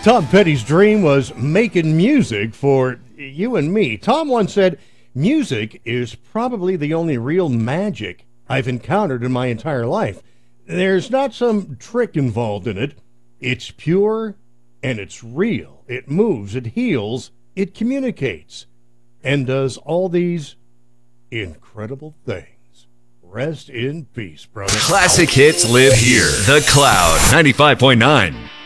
Tom Petty's dream was making music for you and me. Tom once said, music is probably the only real magic I've encountered in my entire life. There's not some trick involved in it. It's pure and it's real. It moves, it heals, it communicates, and does all these incredible things. Rest in peace, brother. Classic hits live here. The Cloud 95.9.